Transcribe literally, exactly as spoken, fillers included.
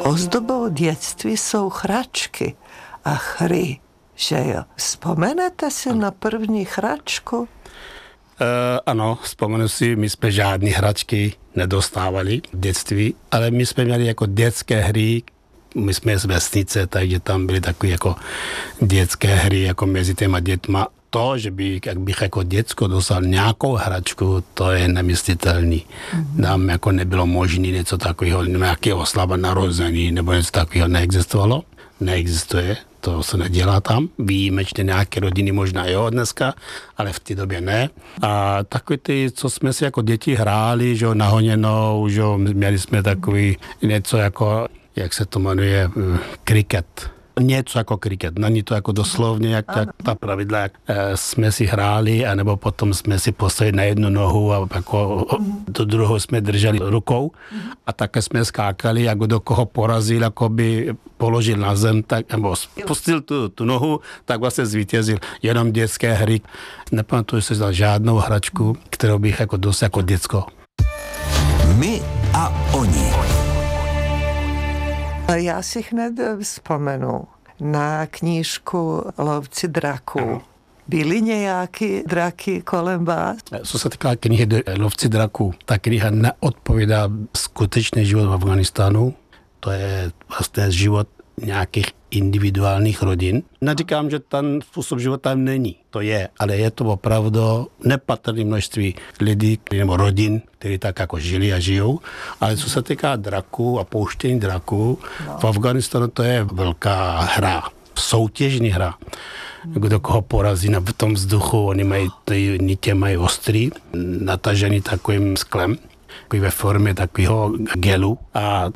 Ozdobou dětství jsou hračky a hry, že jo. Vzpomenete si na první hračku? Uh, ano, vzpomenu si, my jsme žádné hračky nedostávali v dětství, ale my jsme měli jako dětské hry, my jsme z vesnice, takže tam byly takové jako dětské hry jako mezi těma dětma. To, že by, jak bych jako děcko dostal nějakou hračku, to je nemyslitelný. Mm-hmm. Nám jako nebylo možné něco takového, nějaké oslava narození nebo něco takového neexistovalo. Neexistuje, to se nedělá tam. Výjimečně nějaké rodiny možná jo dneska, ale v té době ne. A takový ty, co jsme si jako děti hráli, že jo, nahoněnou, že jo, měli jsme takový něco jako, jak se to jmenuje, kriket. Něco jako kriket, není to jako doslovně, jak ta, ta pravidla, jak e, jsme si hráli, anebo potom jsme si postavili na jednu nohu a jako do druhou jsme drželi rukou a také jsme skákali, jak do koho porazil, jako by položil na zem, tak, nebo spustil tu, tu nohu, tak vlastně zvítězil. Jenom dětské hry. Nepamatuji si za žádnou hračku, kterou bych jako dost jako děcko. My a oni. Já si hned vzpomenu na knížku Lovci draků. Byly nějaké draky kolem vás? Co se týká knihy Lovci draků, ta kniha neodpovídá skutečný život v Afghánistánu. To je vlastně život nějakých individuálních rodin. Neříkám, že ten způsob života tam není. To je, ale je to opravdu nepatrné množství lidí nebo rodin, kteří tak jako žili a žijou. Ale co se týká draků a pouštění draků, no. V Afghánistánu to je velká hra, soutěžní hra. Kdo koho porazí na tom vzduchu, oni mají, ty nitě mají ostrý, natažený takovým sklem, takový ve formě takového gelu a